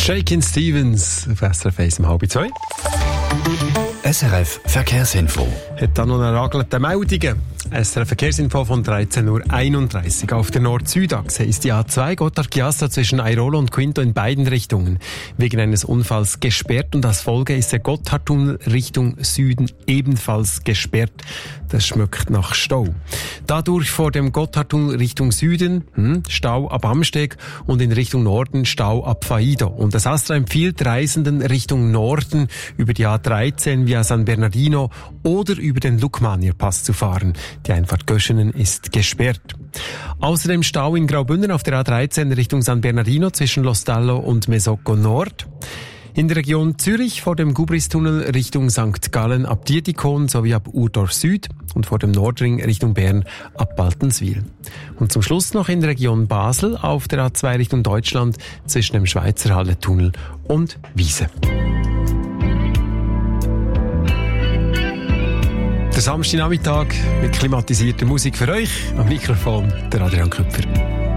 Shakin' Stevens auf SRF 1 um 1:30. SRF Verkehrsinfo. Hat da noch eine ragelte Meldungen. SRF Verkehrsinfo von 13.31 Uhr. Auf der Nord-Süd-Achse ist die A2 Gotthard-Chiasso zwischen Airolo und Quinto in beiden Richtungen wegen eines Unfalls gesperrt und als Folge ist der Gotthardtunnel Richtung Süden ebenfalls gesperrt. Das schmeckt nach Stau. Dadurch vor dem Gotthardtunnel Richtung Süden Stau ab Amsteg und in Richtung Norden Stau ab Faido. Und das ASTRA empfiehlt Reisenden Richtung Norden über die A13 via San Bernardino oder über den Lukmanierpass zu fahren. Die Einfahrt Göschenen ist gesperrt. Außerdem Stau in Graubünden auf der A13 Richtung San Bernardino zwischen Lostallo und Mesocco Nord. In der Region Zürich vor dem Gubristunnel Richtung St. Gallen ab Dietikon sowie ab Urdorf Süd und vor dem Nordring Richtung Bern ab Baltenswil. Und zum Schluss noch in der Region Basel auf der A2 Richtung Deutschland zwischen dem Schweizer Halletunnel und Wiese. Der Samstagnachmittag mit klimatisierter Musik für euch. Am Mikrofon der Adrian Küpfer.